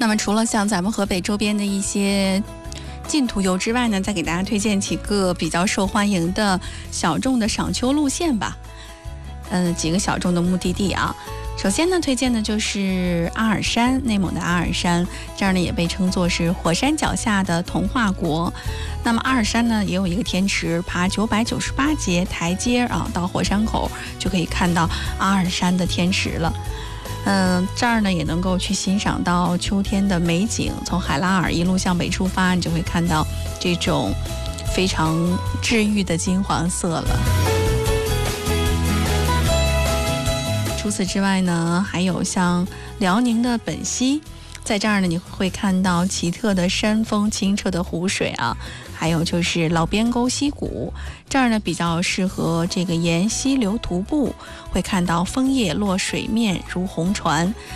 那么除了像咱们河北周边的一些净土游之外呢，再给大家推荐几个比较受欢迎的小众的赏秋路线吧。几个小众的目的地啊。首先呢，推荐的就是阿尔山，内蒙的阿尔山，这儿呢也被称作是火山脚下的童话国。那么阿尔山呢也有一个天池，爬998节台阶啊，到火山口就可以看到阿尔山的天池了。这儿呢也能够去欣赏到秋天的美景，从海拉尔一路向北出发，你就会看到这种非常治愈的金黄色了。除此之外呢，还有像辽宁的本溪，在这儿呢你会看到奇特的山峰、清澈的湖水啊，还有就是老边沟溪谷，这儿呢比较适合这个沿溪流徒步，会看到枫叶落水面如红船。